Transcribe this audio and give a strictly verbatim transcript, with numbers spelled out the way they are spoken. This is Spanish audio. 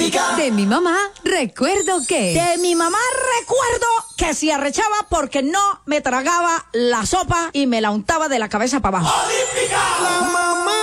Olímpica. De mi mamá recuerdo que... De mi mamá recuerdo que se arrechaba porque no me tragaba la sopa y me la untaba de la cabeza para abajo. Olímpica. La mamá